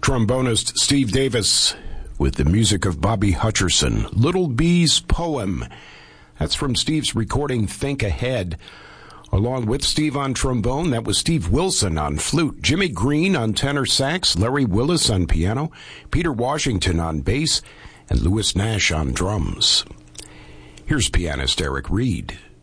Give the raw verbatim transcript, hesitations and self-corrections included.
Trombonist Steve Davis with the music of Bobby Hutcherson. Little Bee's Poem. That's from Steve's recording Think Ahead. Along with Steve on trombone, that was Steve Wilson on flute, Jimmy Green on tenor sax, Larry Willis on piano, Peter Washington on bass, and Louis Nash on drums. Here's pianist Eric Reed.